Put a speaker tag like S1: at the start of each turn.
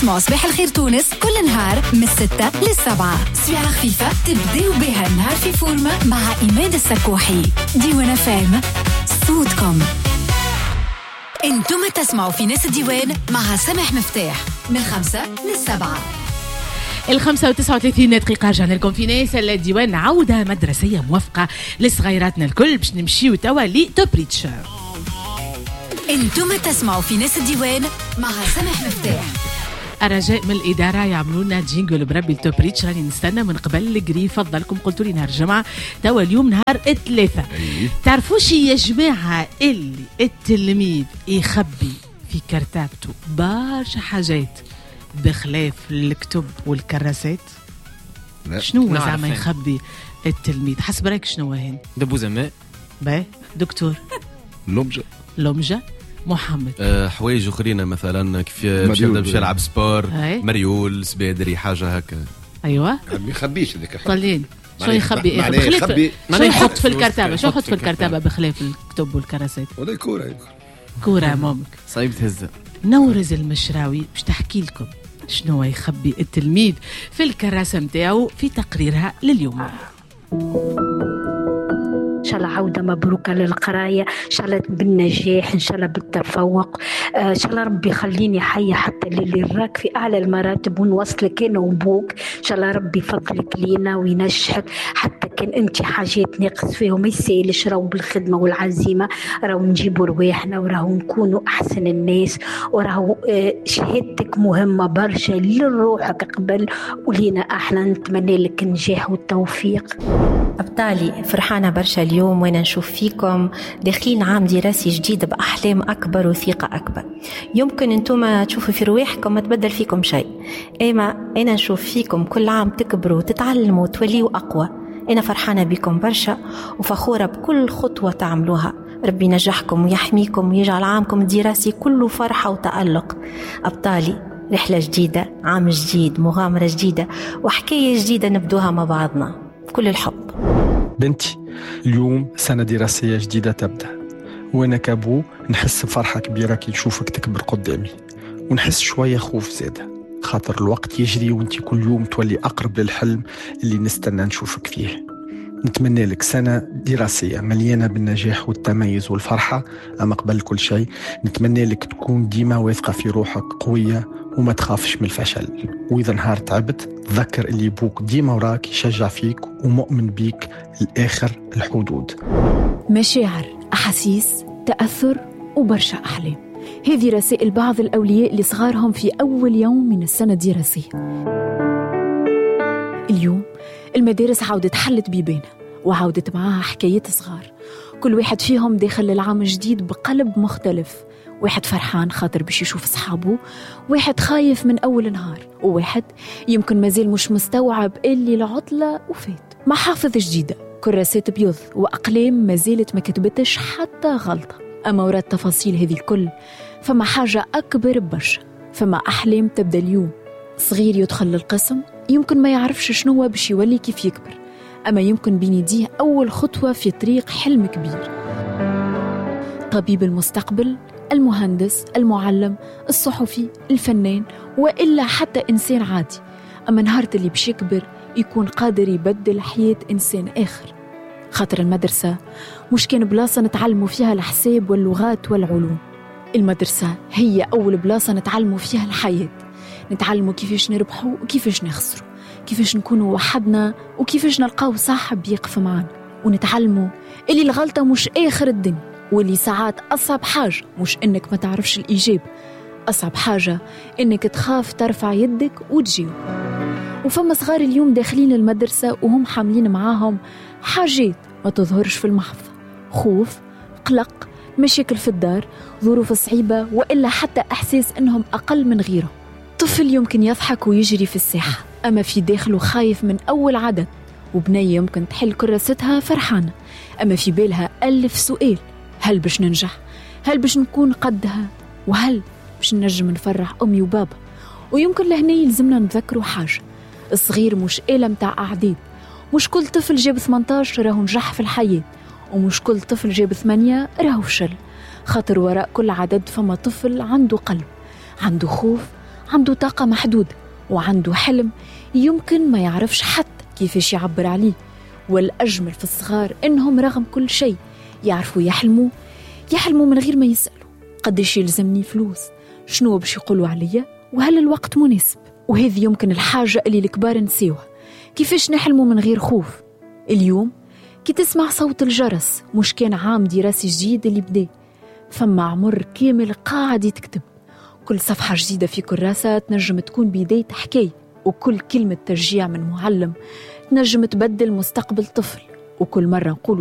S1: تسمعوا صباح الخير تونس كل نهار من 6 ل7. ساعة خفيفة تبداو بها النهار في فورمة مع إيمان السكوحي. ديوان فام صوتكم. انتم تسمعوا في ناس الديوان مع سامح مفتاح من 5 ل7.
S2: 5:39 دقيقة. رجعنا لكم في ناس الديوان. عودة مدرسية موفقة لصغيراتنا الكل باش نمشيو توا لتوبريتش.
S1: انتم تسمعوا في ناس الديوان مع سامح مفتاح.
S2: الرجاء من الإدارة يعملوا لنا جينجل بربي التوبريتش. راني نستنى من قبل القري. فضلكم قلتوا لي نهار الجمعة، توا اليوم نهار الثلاثة. تعرفوش يا جماعة اللي التلميذ يخبي في كرتابته برشا حاجات بخلاف الكتب والكراسات؟ شنو زعما يخبي التلميذ؟ حسب رايك شنو هين؟
S3: دبوزة ماء.
S2: باهي دكتور. لومجة محمد.
S4: حوايج اخرين مثلا كيف باش يلعب سبور، مريول سبادري حاجه هكا.
S2: ايوه
S5: ما يخبيش هذاك
S2: طلين. شو يخبي؟ شو يحط في الكرتابه؟ شو يحط في الكرتابه بخلاف الكتب والكراسات؟
S5: ولا
S2: كوره ممكن
S3: صعيب تهزها.
S2: نورز المشراوي باش تحكي لكم شنو يخبي التلميذ في الكراسه نتاعو في تقريرها لليوم.
S6: إن شاء الله عودة مبروكة للقراية، إن شاء الله بالنجاح، إن شاء الله بالتفوق، إن شاء الله ربي يخليني حية حتى اللي راك في أعلى المراتب ونوصلك أنا وبوك. إن شاء الله ربي يفضلك لينا وينجحك، حتى كان أنت حاجات ناقص فيهم ما يسالش، راهو بالخدمة والعزيمة راهو نجيبوا رواحنا وراهو نكونوا أحسن الناس، وراهو شهادتك مهمة برشا لروحك قبل ولينا احنا. نتمنى لك النجاح والتوفيق.
S7: أبطالي فرحانة برشا اليوم وين نشوف فيكم داخلين عام دراسي جديد بأحلام أكبر وثقة أكبر. يمكن أنتم تشوفوا في رواحكم ما تبدل فيكم شيء، أما أنا نشوف فيكم كل عام تكبروا وتتعلموا وتوليوا أقوى. أنا فرحانة بكم برشا وفخورة بكل خطوة تعملوها. ربي ينجحكم ويحميكم ويجعل عامكم الدراسي كله فرحة وتألق. أبطالي رحلة جديدة، عام جديد، مغامرة جديدة وحكاية جديدة نبدوها مع بعضنا بكل الحب.
S8: بنتي اليوم سنة دراسية جديدة تبدأ، وأنا كابو نحس بفرحة كبيرة كي نشوفك تكبر قدامي، ونحس شوية خوف زادة خاطر الوقت يجري وانتي كل يوم تولي أقرب للحلم اللي نستنى نشوفك فيه. نتمنى لك سنة دراسية مليانة بالنجاح والتميز والفرحة، أما قبل كل شيء نتمنى لك تكون ديما واثقة في روحك، قوية وما تخافش من الفشل. وإذا نهار تعبت تذكر اللي بوك ديما وراك يشجع فيك ومؤمن بيك الآخر الحدود.
S9: مشاعر، أحاسيس، تأثر وبرشا أحلام، هذه رسائل بعض الأولياء لصغارهم في أول يوم من السنة الدراسية. اليوم المدارس عودت حلت بيبانها وعودت معاها حكايات صغار، كل واحد فيهم داخل العام الجديد بقلب مختلف. واحد فرحان خاطر باش يشوف صحابه، واحد خايف من أول نهار، وواحد يمكن مازال مش مستوعب اللي العطلة وفات. محافظ جديدة، كراسات بيض وأقلام مازالت ما كتبتش حتى غلطة. أما ورا التفاصيل هذه الكل فما حاجة أكبر برشا، فما أحلام تبدأ اليوم. صغير يدخل للقسم يمكن ما يعرفش شنو باش يولي كيف يكبر، أما يمكن بين يديه أول خطوة في طريق حلم كبير. طبيب المستقبل، المهندس، المعلم، الصحفي، الفنان، وإلا حتى إنسان عادي، أما نهار اللي باش يكبر يكون قادر يبدل حياة إنسان آخر. خاطر المدرسة مش كان بلاصة نتعلموا فيها الحساب واللغات والعلوم، المدرسة هي أول بلاصة نتعلموا فيها الحياة، نتعلموا كيفاش نربحوا وكيفاش نخسروا، كيفاش نكونوا وحدنا وكيفاش نلقاو صاحب يقف معنا، ونتعلموا اللي الغلطة مش آخر الدنيا، واللي ساعات أصعب حاجة مش إنك ما تعرفش الإجابة، أصعب حاجة إنك تخاف ترفع يدك وتجيب. وفما صغار اليوم داخلين المدرسة وهم حاملين معاهم حاجات ما تظهرش في المحفظة، خوف، قلق، مشاكل في الدار، ظروف صعيبة، وإلا حتى إحساس إنهم أقل من غيرهم. طفل يمكن يضحك ويجري في الساحة، أما في داخله خايف من أول عدد، وبنية يمكن تحل كراستها فرحانة، أما في بالها ألف سؤال: هل باش ننجح؟ هل باش نكون قدها؟ وهل باش ننجم نفرح أمي وبابا؟ ويمكن لهنا يلزمنا نذكروا حاجة: الصغير مش آلة متاع أعداد، مش كل طفل جاب 18 راهو نجح في الحياة، ومش كل طفل جاب 8 راهو فشل. خاطر وراء كل عدد فما طفل عنده قلب، عنده خوف، عنده طاقة محدودة وعنده حلم يمكن ما يعرفش حتى كيفاش يعبر عليه. والأجمل في الصغار إنهم رغم كل شيء يعرفوا يحلموا من غير ما يسألوا قديش يلزمني فلوس، شنو باش يقولوا عليا، وهل الوقت مناسب. وهذه يمكن الحاجة اللي الكبار نسيوها، كيفاش نحلموا من غير خوف. اليوم كي تسمع صوت الجرس مش كان عام دراسي جديد اللي بدأ، فما عمر كامل قاعد يتكتب، كل صفحة جديدة في كراسة تنجم تكون بداية حكاية، وكل كلمة تشجيع من معلم تنجم تبدل مستقبل طفل. وكل مرة نقول